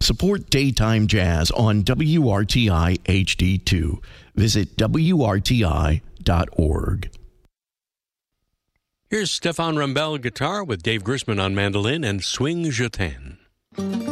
Support daytime jazz on WRTI HD2. Visit WRTI.org. Here's Stefan Rambel guitar with Dave Grisman on mandolin and Swing Je T'aime.